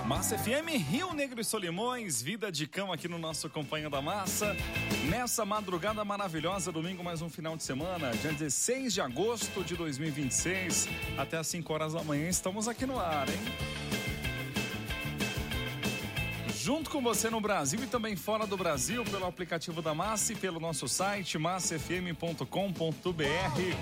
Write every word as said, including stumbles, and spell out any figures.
Massa F M, Rio Negro e Solimões, vida de cão aqui no nosso Companhia da Massa. Nessa madrugada maravilhosa, domingo mais um final de semana, dia dezesseis de agosto de dois mil e vinte e seis, até às cinco horas da manhã estamos aqui no ar, hein? Junto com você no Brasil e também fora do Brasil, pelo aplicativo da Massa e pelo nosso site massa f m ponto com ponto b r.